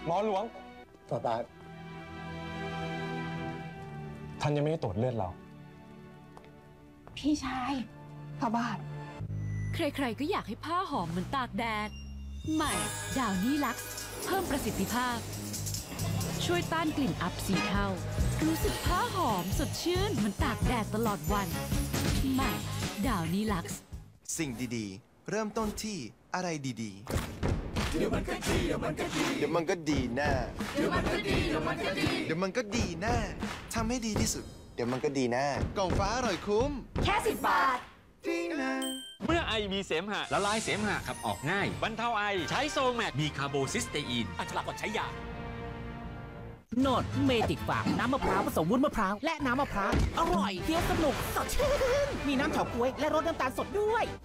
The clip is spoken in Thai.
หมอหลวงสตาร์ทท่านยังไม่ได้ตรวจเลือดเราพี่ชายพ่อบาทใครๆก็อยากให้ผ้าหอมเหมือนตากแดดใหม่ดาวนี่ลักซ์เพิ่มประสิทธิภาพช่วยต้านกลิ่นอับสีเทารู้สึกผ้าหอมสดชื่นเหมือนตากแดดตลอดวันใหม่ดาวนี่ลักซ์สิ่งดีๆเริ่มต้นที่อะไรดีๆเดี๋ยวมันก็ดีเดี๋ยวมันก็ดีเดี๋ยวมันก็ดีแน่เดี๋ยวมันก็ดีเดี๋ยวมันก็ดีเดี๋ยวมันก็ดีแน่ทำให้ดีที่สุดเดี๋ยวมันก็ดีแน่กล่องฟ้าอร่อยคุ้มแค่10 บาทดีนะเมื่อไอมีเสมหะละลายเสมหะขับออกง่ายบรรเทาไอใช้โซแมกมีคาร์โบซิสเตอีนอันตรายก่อนใช้ยาโนดเมจิกฟาร์มน้ำมะพร้าวผสมวุ้นมะพร้าวและน้ำมะพร้าวอร่อยเคี้ยวสนุกสดชื่นมีน้ำเฉาก๊วยและรสน้ำตาลสดด้วย